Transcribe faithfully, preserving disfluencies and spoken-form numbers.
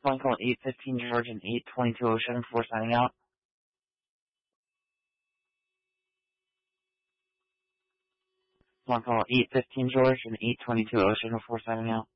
One call eight fifteen George and eight twenty-two Ocean before signing out. One call eight fifteen George and eight twenty-two Ocean before signing out.